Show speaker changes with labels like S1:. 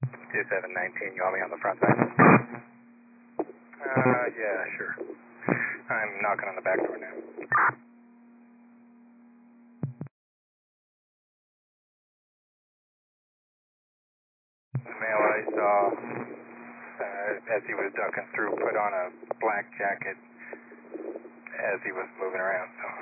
S1: 2719, you want me on the front side? Yeah, sure. I'm knocking on the back door now. The male I saw, as he was ducking through, put on a black jacket as he was moving around, so